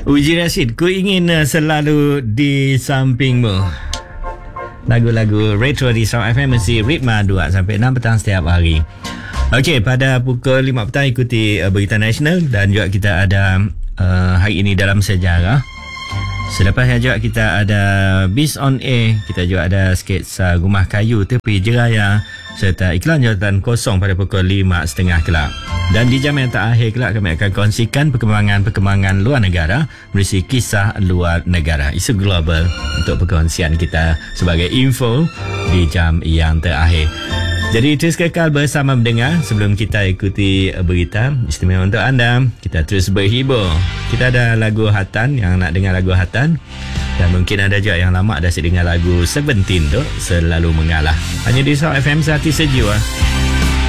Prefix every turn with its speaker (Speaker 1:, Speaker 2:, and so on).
Speaker 1: Uji Rashid, ku ingin selalu di sampingmu. Lagu-lagu retro di Sound FM mesti ritma 2 sampai 6 petang setiap hari. Okey, pada pukul 5 petang ikuti berita nasional dan juga kita ada hari ini dalam sejarah. Selepasnya juga kita ada Biz on Air, kita juga ada sketsa rumah kayu tepi Jeraya serta iklan jawatan kosong pada pukul 5.30 kelak. Dan di jam yang terakhir kelak kami akan kongsikan perkembangan luar negara berisi kisah luar negara, isu global untuk perkongsian kita sebagai info di jam yang terakhir. Jadi terus kekal bersama mendengar sebelum kita ikuti berita istimewa untuk anda. Kita terus berhibur. Kita ada lagu Hatan yang nak dengar lagu Hatan. Dan mungkin ada juga yang lama dah dengar lagu Seventeen tu, Selalu Mengalah. Hanya di Sound FM Sehati Sejuk.